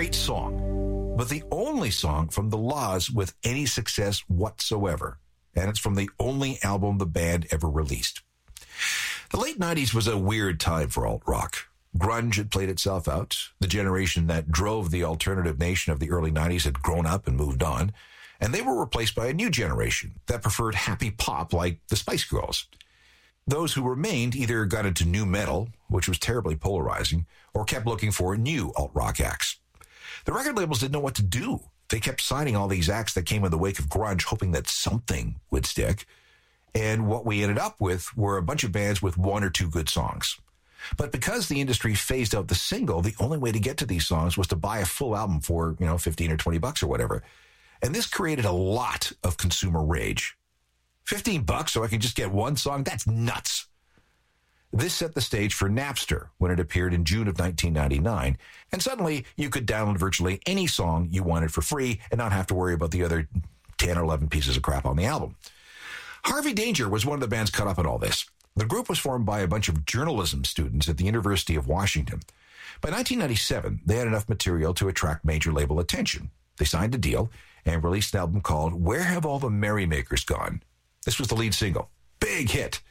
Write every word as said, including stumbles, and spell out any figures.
great song, but the only song from The La's with any success whatsoever. And it's from the only album the band ever released. The late nineties was a weird time for alt-rock. Grunge had played itself out. The generation that drove the alternative nation of the early nineties had grown up and moved on. And they were replaced by a new generation that preferred happy pop like the Spice Girls. Those who remained either got into nu metal, which was terribly polarizing, or kept looking for new alt-rock acts. The record labels didn't know what to do. They kept signing all these acts that came in the wake of grunge, hoping that something would stick. And what we ended up with were a bunch of bands with one or two good songs. But because the industry phased out the single, the only way to get to these songs was to buy a full album for, you know, fifteen or twenty bucks or whatever. And this created a lot of consumer rage. fifteen bucks so I can just get one song? That's nuts. This set the stage for Napster when it appeared in June of nineteen ninety-nine. And suddenly you could download virtually any song you wanted for free and not have to worry about the other ten or eleven pieces of crap on the album. Harvey Danger was one of the bands caught up in all this. The group was formed by a bunch of journalism students at the University of Washington. By nineteen ninety-seven, they had enough material to attract major label attention. They signed a deal and released an album called Where Have All the Merrymakers Gone? This was the lead single. Big hit.